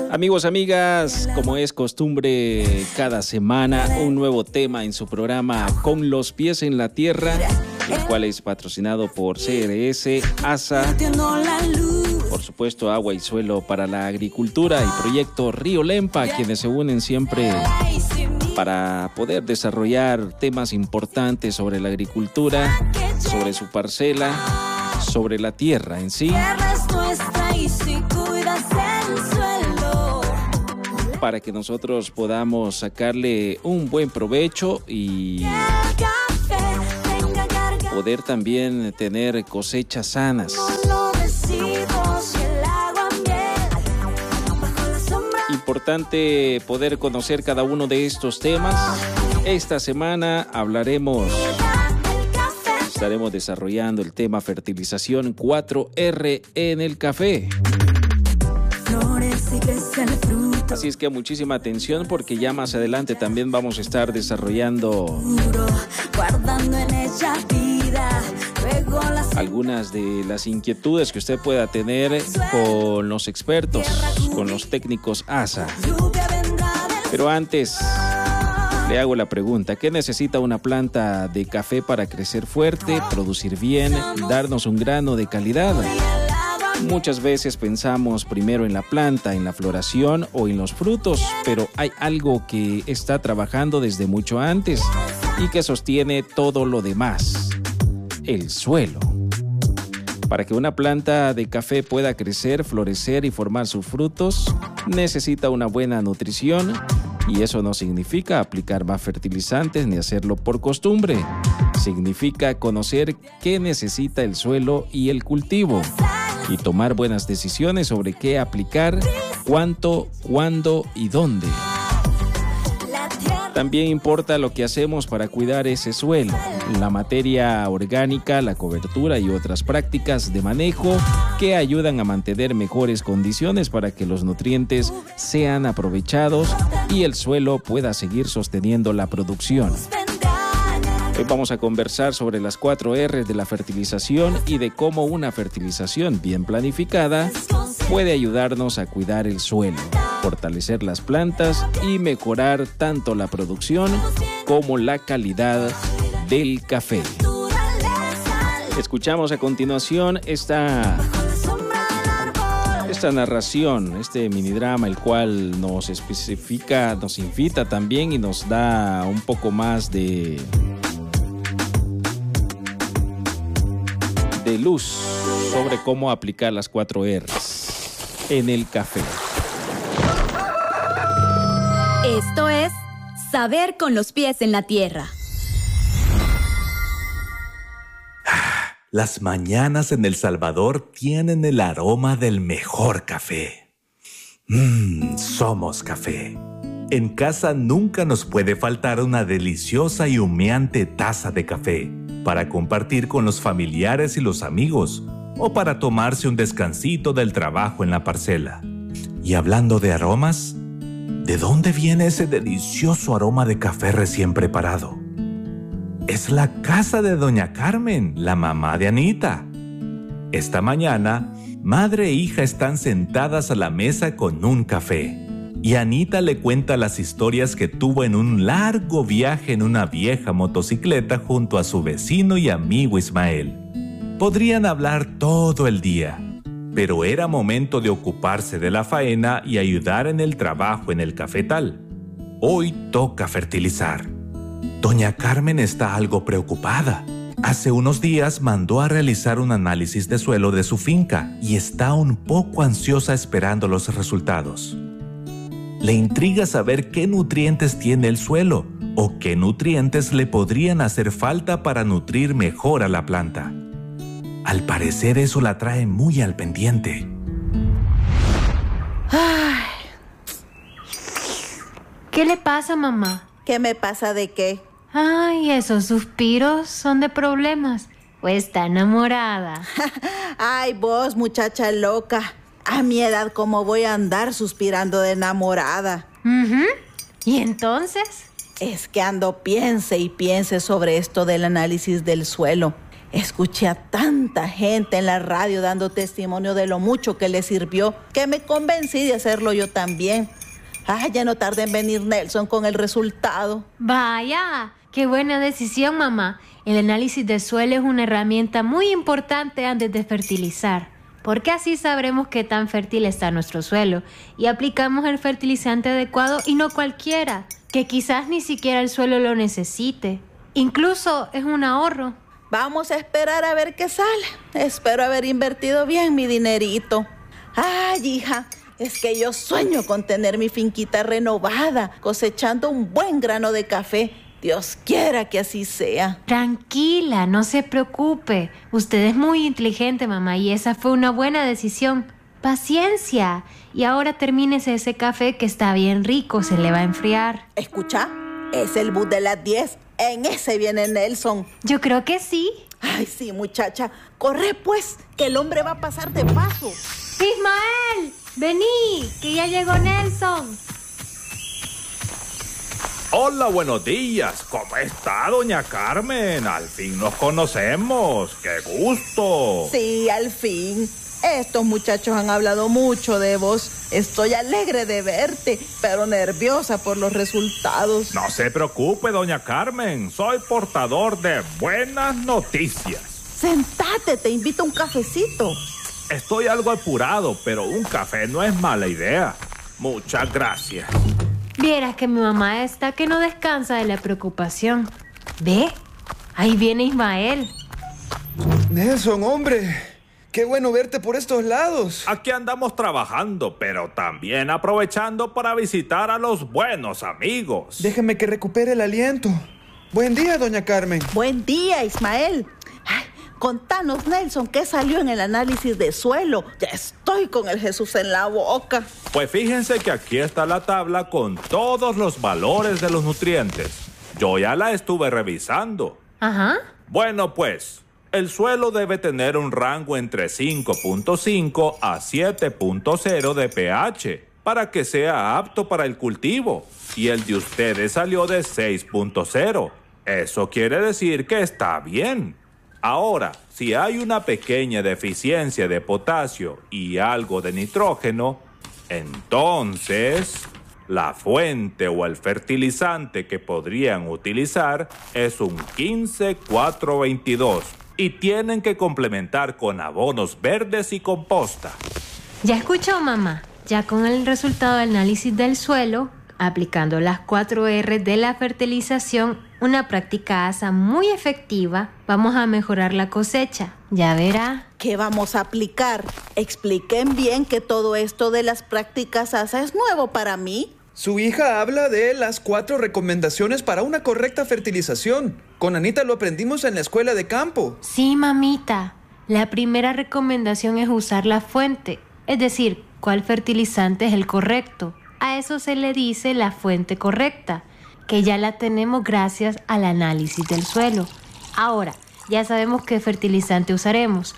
Amigos, amigas, como es costumbre, cada semana un nuevo tema en su programa Con los pies en la tierra, el cual es patrocinado por CRS, ASA, por supuesto Agua y Suelo para la Agricultura y Proyecto Río Lempa, quienes se unen siempre para poder desarrollar temas importantes sobre la agricultura, sobre su parcela, sobre la tierra en sí, para que nosotros podamos sacarle un buen provecho y poder también tener cosechas sanas. Importante poder conocer cada uno de estos temas. Esta semana estaremos desarrollando el tema fertilización 4R en el café. Así es que muchísima atención, porque ya más adelante también vamos a estar desarrollando algunas de las inquietudes que usted pueda tener con los expertos, con los técnicos ASA. Pero antes le hago la pregunta: ¿qué necesita una planta de café para crecer fuerte, producir bien, darnos un grano de calidad? Muchas veces pensamos primero en la planta, en la floración o en los frutos, pero hay algo que está trabajando desde mucho antes y que sostiene todo lo demás: el suelo. Para que una planta de café pueda crecer, florecer y formar sus frutos, necesita una buena nutrición, y eso no significa aplicar más fertilizantes ni hacerlo por costumbre. Significa conocer qué necesita el suelo y el cultivo, y tomar buenas decisiones sobre qué aplicar, cuánto, cuándo y dónde. También importa lo que hacemos para cuidar ese suelo, la materia orgánica, la cobertura y otras prácticas de manejo que ayudan a mantener mejores condiciones para que los nutrientes sean aprovechados y el suelo pueda seguir sosteniendo la producción. Hoy vamos a conversar sobre las 4 R de la fertilización y de cómo una fertilización bien planificada puede ayudarnos a cuidar el suelo, fortalecer las plantas y mejorar tanto la producción como la calidad del café. Escuchamos a continuación esta narración, este minidrama, el cual nos especifica, nos invita también y nos da un poco más de luz sobre cómo aplicar las 4 R's en el café. Esto es Saber con los pies en la tierra. Las mañanas en El Salvador tienen el aroma del mejor café. Somos café. En casa nunca nos puede faltar una deliciosa y humeante taza de café para compartir con los familiares y los amigos, o para tomarse un descansito del trabajo en la parcela. Y hablando de aromas, ¿de dónde viene ese delicioso aroma de café recién preparado? Es la casa de Doña Carmen, la mamá de Anita. Esta mañana, madre e hija están sentadas a la mesa con un café, y Anita le cuenta las historias que tuvo en un largo viaje en una vieja motocicleta junto a su vecino y amigo Ismael. Podrían hablar todo el día, pero era momento de ocuparse de la faena y ayudar en el trabajo en el cafetal. Hoy toca fertilizar. Doña Carmen está algo preocupada. Hace unos días mandó a realizar un análisis de suelo de su finca y está un poco ansiosa esperando los resultados. Le intriga saber qué nutrientes tiene el suelo o qué nutrientes le podrían hacer falta para nutrir mejor a la planta. Al parecer eso la trae muy al pendiente. Ay. ¿Qué le pasa, mamá? ¿Qué me pasa de qué? Ay, esos suspiros son de problemas. ¿O está enamorada? Ay, vos, muchacha loca. A mi edad, ¿cómo voy a andar suspirando de enamorada? ¿Y entonces? Es que ando piense y piense sobre esto del análisis del suelo. Escuché a tanta gente en la radio dando testimonio de lo mucho que le sirvió, que me convencí de hacerlo yo también. Ya no tarda en venir Nelson con el resultado. Vaya, qué buena decisión, mamá. El análisis de suelo es una herramienta muy importante antes de fertilizar, porque así sabremos qué tan fértil está nuestro suelo y aplicamos el fertilizante adecuado y no cualquiera, que quizás ni siquiera el suelo lo necesite. Incluso es un ahorro. Vamos a esperar a ver qué sale. Espero haber invertido bien mi dinerito. Ay, hija, es que yo sueño con tener mi finquita renovada, cosechando un buen grano de café. Dios quiera que así sea. Tranquila, no se preocupe. Usted es muy inteligente, mamá, y esa fue una buena decisión. Paciencia. Y ahora termínese ese café que está bien rico, se le va a enfriar. Escucha, es el bus de las 10. En ese viene Nelson. Yo creo que sí. Ay, sí, muchacha. Corre, pues, que el hombre va a pasar de paso. ¡Ismael! ¡Vení! ¡Que ya llegó Nelson! Hola, buenos días. ¿Cómo está, doña Carmen? Al fin nos conocemos. ¡Qué gusto! Sí, al fin. Estos muchachos han hablado mucho de vos. Estoy alegre de verte, pero nerviosa por los resultados. No se preocupe, doña Carmen. Soy portador de buenas noticias. Sentate, te invito a un cafecito. Estoy algo apurado, pero un café no es mala idea. Muchas gracias. Vieras que mi mamá está que no descansa de la preocupación. ¿Ve? Ahí viene Ismael. Nelson, hombre. Qué bueno verte por estos lados. Aquí andamos trabajando, pero también aprovechando para visitar a los buenos amigos. Déjeme que recupere el aliento. Buen día, doña Carmen. Buen día, Ismael. Ay, contanos, Nelson, ¿qué salió en el análisis de suelo? Ya estoy con el Jesús en la boca. Pues fíjense que aquí está la tabla con todos los valores de los nutrientes. Yo ya la estuve revisando. Ajá. Bueno, pues, el suelo debe tener un rango entre 5.5 a 7.0 de pH para que sea apto para el cultivo. Y el de ustedes salió de 6.0. Eso quiere decir que está bien. Ahora, si hay una pequeña deficiencia de potasio y algo de nitrógeno, entonces la fuente o el fertilizante que podrían utilizar es un 15-4-22 y tienen que complementar con abonos verdes y composta. Ya escuchó, mamá. Ya con el resultado del análisis del suelo, aplicando las 4 R de la fertilización, una práctica ASA muy efectiva, vamos a mejorar la cosecha. Ya verá. ¿Qué vamos a aplicar? Expliquen bien que todo esto de las prácticas ASA es nuevo para mí. Su hija habla de las 4 recomendaciones para una correcta fertilización. Con Anita lo aprendimos en la escuela de campo. Sí, mamita. La primera recomendación es usar la fuente, es decir, cuál fertilizante es el correcto. A eso se le dice la fuente correcta, que ya la tenemos gracias al análisis del suelo. Ahora, ya sabemos qué fertilizante usaremos.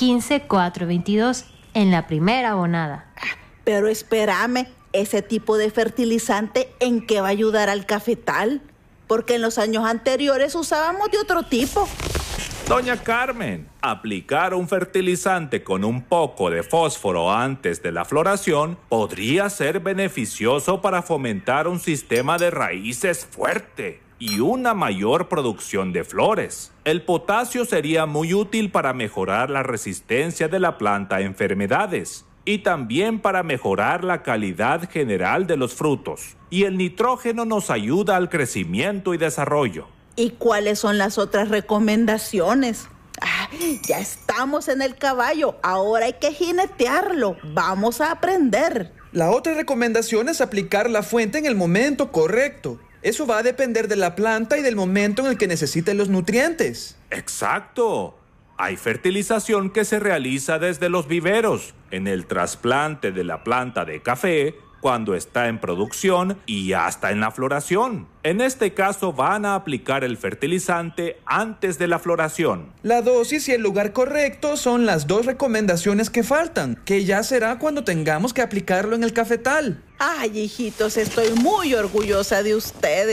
15-4-22 en la primera abonada. Pero espérame, ¿ese tipo de fertilizante en qué va a ayudar al cafetal? Porque en los años anteriores usábamos de otro tipo. Doña Carmen, aplicar un fertilizante con un poco de fósforo antes de la floración podría ser beneficioso para fomentar un sistema de raíces fuerte y una mayor producción de flores. El potasio sería muy útil para mejorar la resistencia de la planta a enfermedades y también para mejorar la calidad general de los frutos. Y el nitrógeno nos ayuda al crecimiento y desarrollo. ¿Y cuáles son las otras recomendaciones? Ya estamos en el caballo, ahora hay que jinetearlo. Vamos a aprender. La otra recomendación es aplicar la fuente en el momento correcto. Eso va a depender de la planta y del momento en el que necesite los nutrientes. ¡Exacto! Hay fertilización que se realiza desde los viveros, en el trasplante de la planta de café, cuando está en producción y hasta en la floración. En este caso van a aplicar el fertilizante antes de la floración. La dosis y el lugar correcto son las 2 recomendaciones que faltan, que ya será cuando tengamos que aplicarlo en el cafetal. Ay, hijitos, estoy muy orgullosa de ustedes.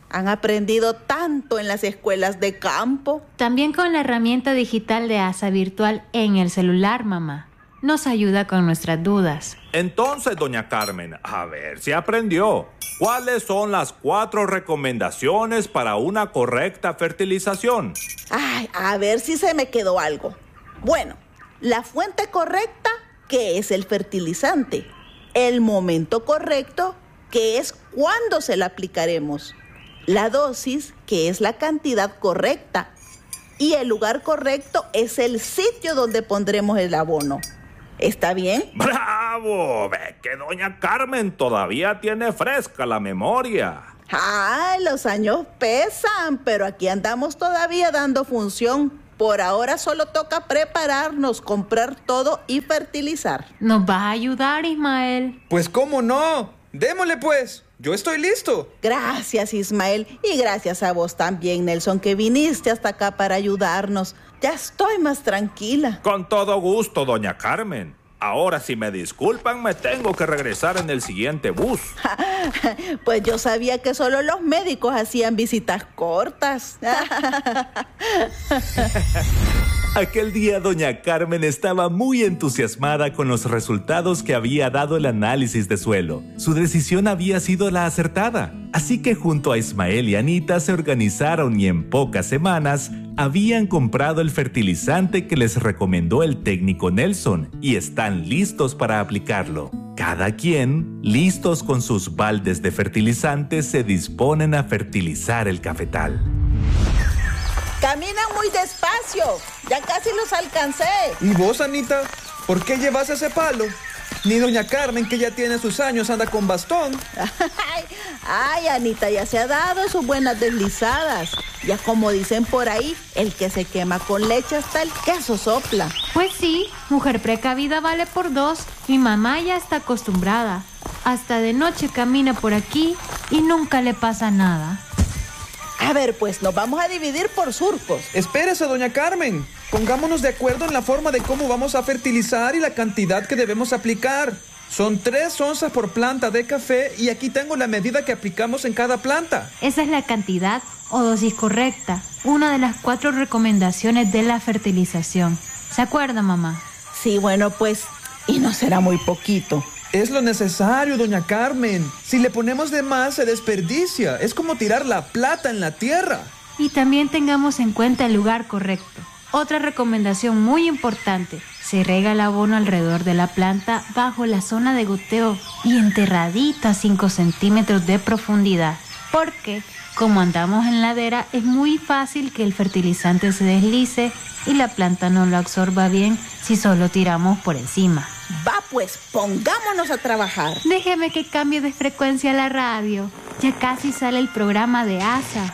Han aprendido tanto en las escuelas de campo. También con la herramienta digital de ASA virtual en el celular, mamá. Nos ayuda con nuestras dudas. Entonces, doña Carmen, a ver si aprendió. ¿Cuáles son las 4 recomendaciones para una correcta fertilización? Ay, a ver si se me quedó algo. Bueno, la fuente correcta, que es el fertilizante. El momento correcto, que es cuándo se la aplicaremos. La dosis, que es la cantidad correcta. Y el lugar correcto es el sitio donde pondremos el abono. ¿Está bien? ¡Bravo! Ve que doña Carmen todavía tiene fresca la memoria. Ay, los años pesan, pero aquí andamos todavía dando función. Por ahora solo toca prepararnos, comprar todo y fertilizar. ¿Nos vas a ayudar, Ismael? Pues cómo no. Démosle pues. Yo estoy listo. Gracias, Ismael. Y gracias a vos también, Nelson, que viniste hasta acá para ayudarnos. Ya estoy más tranquila. Con todo gusto, doña Carmen. Ahora, si me disculpan, me tengo que regresar en el siguiente bus. Pues yo sabía que solo los médicos hacían visitas cortas. Aquel día doña Carmen estaba muy entusiasmada con los resultados que había dado el análisis de suelo. Su decisión había sido la acertada. Así que junto a Ismael y Anita se organizaron y en pocas semanas habían comprado el fertilizante que les recomendó el técnico Nelson y están listos para aplicarlo. Cada quien, listos con sus baldes de fertilizante, se disponen a fertilizar el cafetal. Caminan muy despacio, ya casi los alcancé. ¿Y vos, Anita? ¿Por qué llevas ese palo? Ni doña Carmen, que ya tiene sus años, anda con bastón. Ay, Anita ya se ha dado sus buenas deslizadas. Ya como dicen por ahí, el que se quema con leche hasta el queso sopla. Pues sí, mujer precavida vale por 2. Mi mamá ya está acostumbrada. Hasta de noche camina por aquí y nunca le pasa nada. A ver, pues nos vamos a dividir por surcos. Espérese, doña Carmen. Pongámonos de acuerdo en la forma de cómo vamos a fertilizar y la cantidad que debemos aplicar. Son 3 onzas por planta de café y aquí tengo la medida que aplicamos en cada planta. Esa es la cantidad o dosis correcta, una de las 4 recomendaciones de la fertilización. ¿Se acuerda, mamá? Sí, bueno, pues, y no será muy poquito. Es lo necesario, doña Carmen. Si le ponemos de más, se desperdicia. Es como tirar la plata en la tierra. Y también tengamos en cuenta el lugar correcto. Otra recomendación muy importante: se riega el abono alrededor de la planta bajo la zona de goteo y enterradito a 5 centímetros de profundidad. Porque, como andamos en ladera, es muy fácil que el fertilizante se deslice y la planta no lo absorba bien si solo tiramos por encima. Va pues, pongámonos a trabajar. Déjeme que cambie de frecuencia la radio. Ya casi sale el programa de ASA.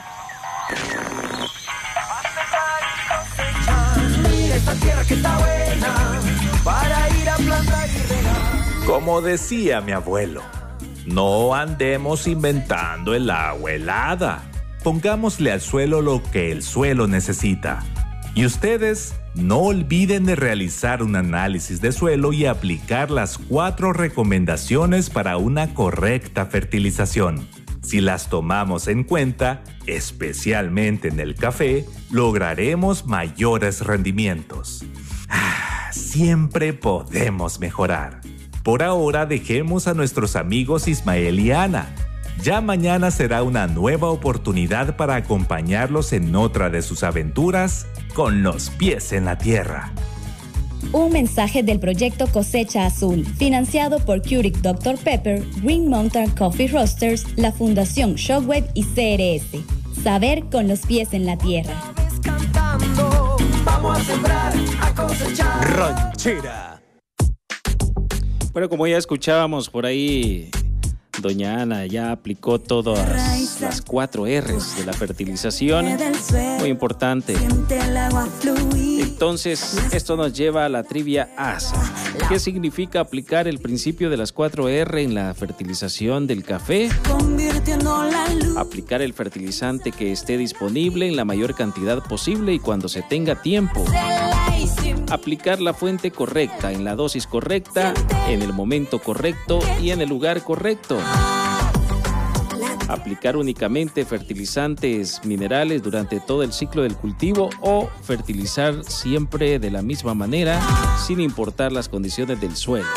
Como decía mi abuelo, no andemos inventando el agua helada. Pongámosle al suelo lo que el suelo necesita. Y ustedes no olviden de realizar un análisis de suelo y aplicar las 4 recomendaciones para una correcta fertilización. Si las tomamos en cuenta, especialmente en el café, lograremos mayores rendimientos. Siempre podemos mejorar. Por ahora dejemos a nuestros amigos Ismael y Ana. Ya mañana será una nueva oportunidad para acompañarlos en otra de sus aventuras con los pies en la tierra. Un mensaje del proyecto Cosecha Azul, financiado por Keurig Dr. Pepper, Green Mountain Coffee Roasters, la Fundación Shockwave y CRS. Saber con los pies en la tierra. Vamos a sembrar, a cosechar. Ranchera. Bueno, como ya escuchábamos por ahí, doña Ana ya aplicó todas las 4 R's de la fertilización. Muy importante. Entonces, esto nos lleva a la trivia ASA. ¿Qué significa aplicar el principio de las 4 R en la fertilización del café? Aplicar el fertilizante que esté disponible en la mayor cantidad posible y cuando se tenga tiempo. Aplicar la fuente correcta, en la dosis correcta, en el momento correcto y en el lugar correcto. Aplicar únicamente fertilizantes minerales durante todo el ciclo del cultivo o fertilizar siempre de la misma manera sin importar las condiciones del suelo.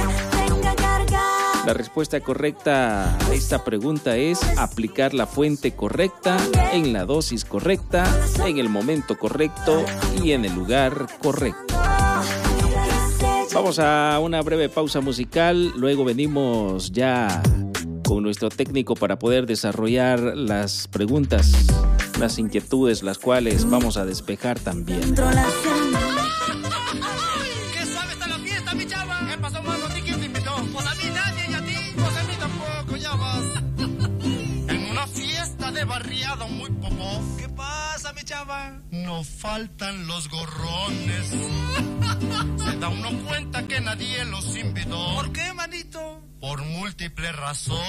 La respuesta correcta a esta pregunta es aplicar la fuente correcta, en la dosis correcta, en el momento correcto y en el lugar correcto. Vamos a una breve pausa musical, luego venimos ya con nuestro técnico para poder desarrollar las preguntas, las inquietudes, las cuales vamos a despejar también. ¿Qué suave está la fiesta, mi chava? ¿Qué pasó, mano? ¿A ti quién te invitó? Pues a mí nadie y a ti, pues a mí tampoco, ya vas. En una fiesta de barriada muy popó. ¿Qué pasa, mi chava? No faltan los gorrones. Se da uno cuenta que nadie los invitó. ¿Por qué, manito? Por múltiples razones.